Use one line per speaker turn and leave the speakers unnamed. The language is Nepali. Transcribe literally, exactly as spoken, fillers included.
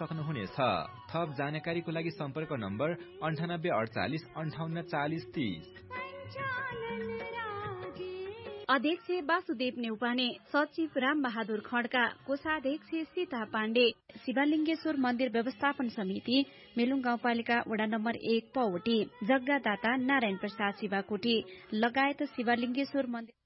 सक्नुहुनेछ। थप जानकारीको लागि सम्पर्क नम्बर अन्ठानब्बे अडचालिस अन्ठाउन्न चालिस तीस।
अध्यक्ष वासुदेव नेउपाने, सचिव राम बहादुर खड्का, कोषाध्यक्ष सीता पाण्डे, शिवलिङ्गेश्वर मन्दिर व्यवस्थापन समिति मेलुङ गाउँपालिका वडा नम्बर एक पौवटी, जग्गादाता नारायण प्रसाद शिवाकोटी लगायत शिवलिङ्गेश्वर मन्दिर